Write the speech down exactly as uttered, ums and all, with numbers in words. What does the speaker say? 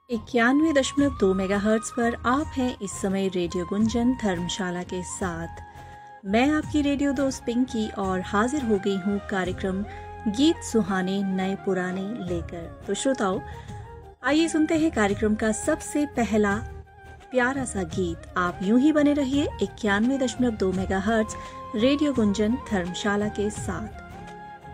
इक्यानवे दशमलव दो मेगा हर्ट्स पर आप हैं इस समय रेडियो गुंजन धर्मशाला के साथ। मैं आपकी रेडियो दोस्त पिंकी और हाजिर हो गई हूँ कार्यक्रम गीत सुहाने नए पुराने लेकर। तो श्रोताओं, आइए सुनते हैं कार्यक्रम का सबसे पहला प्यारा सा गीत। आप यूं ही बने रहिए इक्यानवे दशमलव दो मेगा हर्ट्स रेडियो गुंजन धर्मशाला के साथ।